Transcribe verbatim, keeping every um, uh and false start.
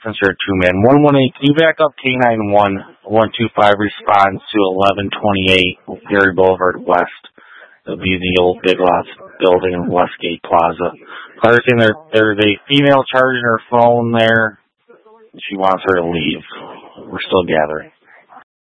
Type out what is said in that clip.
Since you're a two-man. one one eight, can you back up K nine one one two five responds to eleven twenty-eight Gary Boulevard West. It'll be the old Big Lots building in Westgate Plaza. Claire's saying there, there's a female charging her phone there. She wants her to leave. We're still gathering.